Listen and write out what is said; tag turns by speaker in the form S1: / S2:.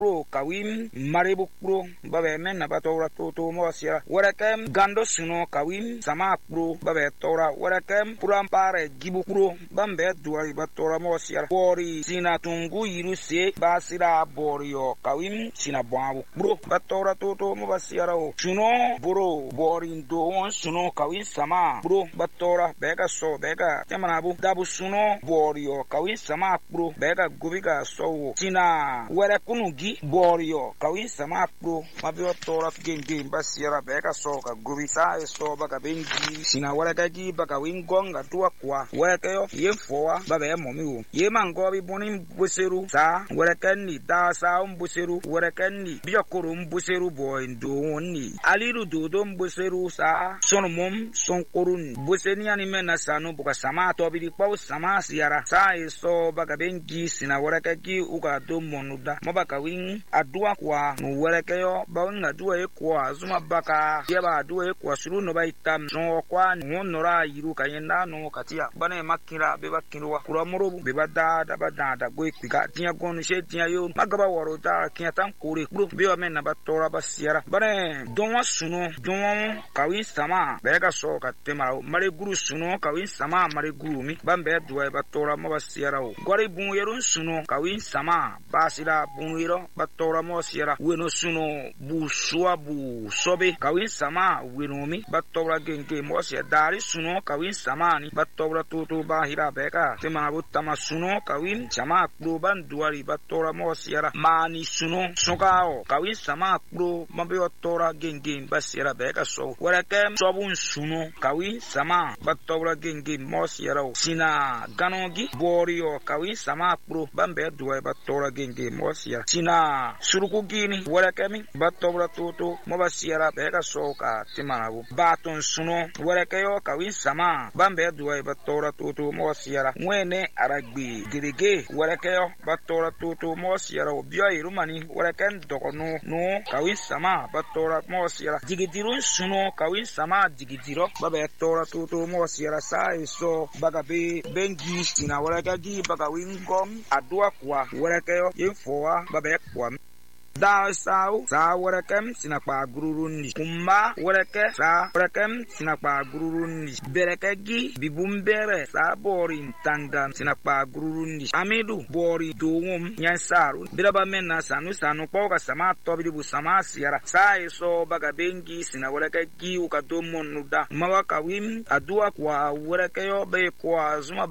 S1: pro kawim maribu pro babe men na batora toto mosia warakem gando suno kawim sama pro babe tora warakem purampare gibu pro bambe duari batora mosia bori sina tungu yiruse basira borio kawim sina babu pro batora toto mo basiara o suno boro bori ndo suno kawim sama pro batora bega so bega temanabu dabu suno borio kawim sama pro bega gubiga so sina wara kunugi borio kawin sama pro mabio tora genge basiara beka soka gubisa so baka bengi sina wara kaji baka wingonga tuwa kwa wara kayo yemfoa babe momiwo yemango bi bonin buseru sa wara kanni da sa buseru wara kanni biakoro buseru boy ndo ni aliru dodo buseru sa sonomom sonkorun buseni ani mena sanu buka sama to bi kwa sama siara sa so baka bengi sina wara kaji uga do monuda mabaka win adua kwa no werekeyo bawin adua ekwa zuma baka yeba adua ekwa suru no baitam no kwa no nora yiru kayenda no katia bana makira beba kinwa kura morobu beba da bada go ekika tinya gonu she tinya yo magaba woro da kinya tan kore bro beba men na batora basiara bana donwa suno don kawin sama bega so katema mare guru suno kawin sama mare guru mi bambe adua batora mabasiara o gwari bun yerun suno kawin sama basira buniro batora mosiera weno suno busua bu sobe kawin sama wenomi batora genge mosia dari suno kawin samani batora tutu bahira beka tema butama suno kawin sama proban duari batora mosiera mani suno sokao kawin sama pro mabeotora genge basiera beka so warakem sobun suno kawin sama batora genge mosiera sina ganogi borio kawin sama pro bambe duari batora genge mosia sina suruku gini warakami batobra toto mobasiara beka soka timanabu baton suno warakayo kawin sama bambe duai batora toto mobasiara mwene aragbi gerege warakayo batora toto mobasiara obia irumani warakan dokono no kawin sama batora mobasiara digidirun suno kawin sama digidiro babe tora toto mobasiara sai so bagabe bengi sina warakagi bagawin gom adua kwa warakayo yemfoa babe kwa da sao sa warakem sinakpa gururuni kumba warake sa warakem sinakpa gururuni berekegi bibumbere sa bori tanga sinakpa gururuni amidu bori doum nyansaru biraba menna sanu poka sama tobi bu sama siara sa eso baga bengi sina warakegi ukadomo nuda mawaka wim adua kwa warakeyo be kwa zuma